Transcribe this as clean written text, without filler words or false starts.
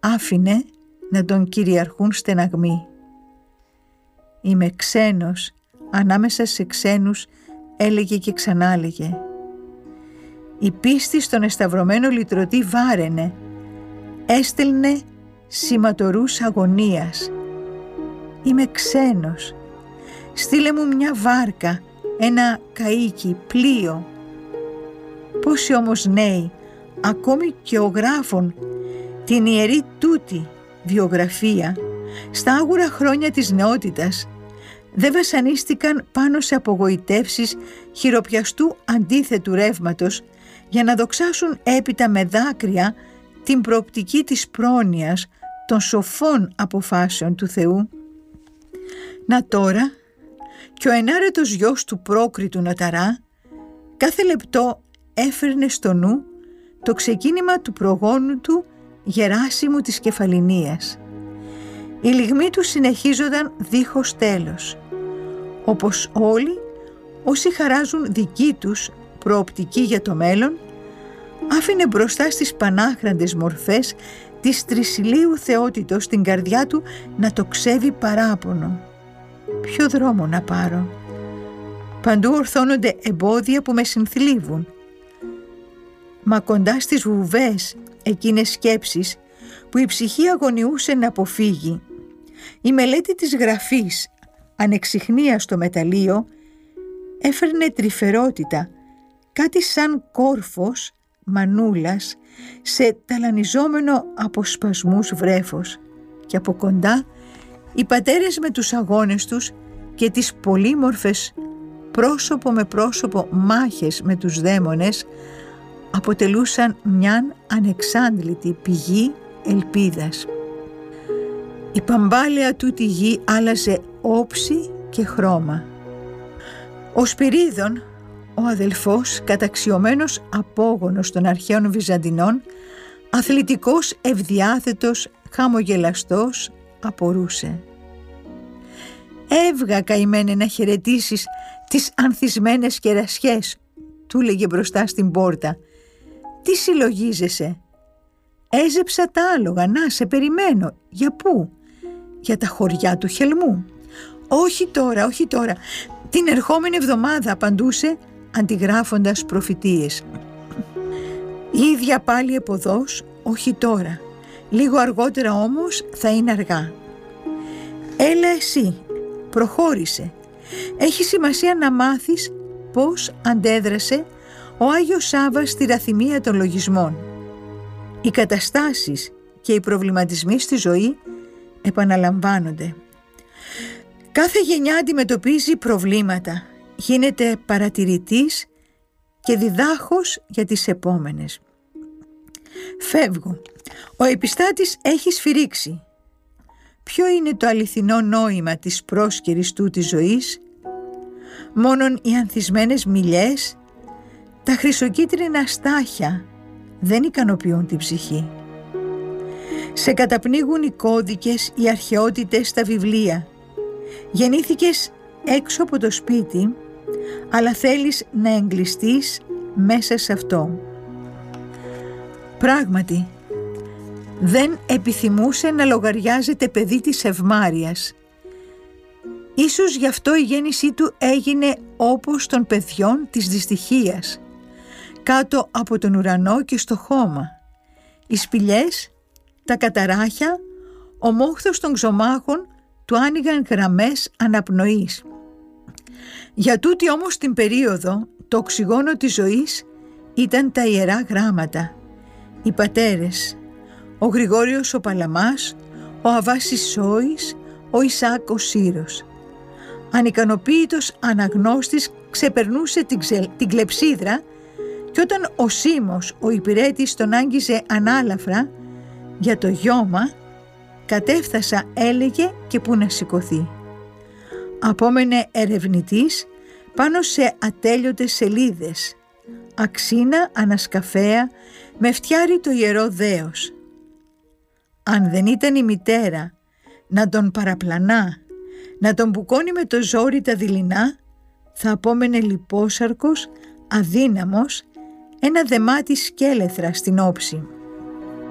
άφηνε να τον κυριαρχούν στεναγμοί. «Είμαι ξένος ανάμεσα σε ξένους», έλεγε και ξανάλεγε. Η πίστη στον εσταυρωμένο λυτρωτή βάραινε, έστελνε σηματορούς αγωνίας. «Είμαι ξένος, στείλε μου μια βάρκα, ένα καΐκι, πλοίο». Πόσοι όμως νέοι, ακόμη και ο γράφων την ιερή τούτη βιογραφία στα άγουρα χρόνια της νεότητας, δεν βασανίστηκαν πάνω σε απογοητεύσεις χειροπιαστού αντίθετου ρεύματος για να δοξάσουν έπειτα με δάκρυα την προοπτική της πρόνοιας των σοφών αποφάσεων του Θεού. Να τώρα και ο ενάρετος γιος του πρόκριτου Νοταρά κάθε λεπτό έφερνε στο νου το ξεκίνημα του προγόνου του Γεράσιμου της Κεφαληνίας. Οι λυγμοί του συνεχίζονταν δίχως τέλος, όπως όλοι όσοι χαράζουν δική τους προοπτική για το μέλλον, άφηνε μπροστά στις πανάχραντες μορφές της τρισιλίου θεότητος στην καρδιά του να το ξέβει παράπονο. Ποιο δρόμο να πάρω? Παντού ορθώνονται εμπόδια που με συνθλίβουν. Μα κοντά στις βουβές εκείνες σκέψεις που η ψυχή αγωνιούσε να αποφύγει, η μελέτη της γραφής, ανεξιχνία στο μεταλλείο, έφερνε τρυφερότητα, κάτι σαν κόρφος μανούλας σε ταλανιζόμενο από σπασμούς βρέφος, και από κοντά οι πατέρες με τους αγώνες τους και τις πολύμορφες πρόσωπο με πρόσωπο μάχες με τους δαίμονες αποτελούσαν μιαν ανεξάντλητη πηγή ελπίδας. Η παμπάλαια τούτη γη άλλαζε όψη και χρώμα. Ο Σπυρίδων, ο αδελφός, καταξιωμένος απόγονος των αρχαίων Βυζαντινών, αθλητικός, ευδιάθετος, χαμογελαστός, απορούσε. «Έβγα, καημένε, να χαιρετήσεις τις ανθισμένες κερασιές», του λέγε μπροστά στην πόρτα. «Τι συλλογίζεσαι?» «Έζεψα τα άλογα, να σε περιμένω». «Για πού?» «Για τα χωριά του Χελμού». «Όχι τώρα, όχι τώρα, την ερχόμενη εβδομάδα», απαντούσε αντιγράφοντας προφητείες. «Η ίδια πάλι εποδός, όχι τώρα, λίγο αργότερα όμως θα είναι αργά». «Έλα εσύ, προχώρησε. Έχει σημασία να μάθεις πώς αντέδρασε ο Άγιος Σάββας στη ραθυμία των λογισμών. Οι καταστάσεις και οι προβληματισμοί στη ζωή επαναλαμβάνονται. Κάθε γενιά αντιμετωπίζει προβλήματα, γίνεται παρατηρητής και διδάχος για τις επόμενες. Φεύγω. Ο επιστάτης έχει σφυρίξει. Ποιο είναι το αληθινό νόημα της πρόσκαιρης τούτης ζωής? Μόνον οι ανθισμένες μιλιές, τα χρυσοκίτρινα στάχια δεν ικανοποιούν την ψυχή. Σε καταπνίγουν οι κώδικες, οι αρχαιότητες στα βιβλία. Γεννήθηκες έξω από το σπίτι, αλλά θέλεις να εγκλειστείς μέσα σε αυτό. Πράγματι, δεν επιθυμούσε να λογαριάζεται παιδί της ευμάρειας. Ίσως γι' αυτό η γέννησή του έγινε όπως των παιδιών της δυστυχίας, κάτω από τον ουρανό και στο χώμα. Οι σπηλιές, τα καταράχια, ο μόχθος των ξωμάχων του άνοιγαν γραμμές αναπνοής. Για τούτη όμως την περίοδο το οξυγόνο της ζωής ήταν τα Ιερά Γράμματα, οι πατέρες, ο Γρηγόριος ο Παλαμάς, ο Αβάσης Σόης, ο Ισάκ ο Σύρος. Ανικανοποίητος αναγνώστης ξεπερνούσε την κλεψίδρα, και όταν ο Σίμος ο υπηρέτης τον άγγιζε ανάλαφρα για το γιώμα, κατέφθασα, έλεγε, και πού να σηκωθεί. Απόμενε ερευνητής πάνω σε ατέλειωτες σελίδες, αξίνα ανασκαφέα με φτιάρι το ιερό δέος. Αν δεν ήταν η μητέρα να τον παραπλανά, να τον μπουκώνει με το ζόρι τα δειλινά, θα απόμενε λιπόσαρκος, αδύναμος, ένα δεμάτι σκέλεθρα στην όψη.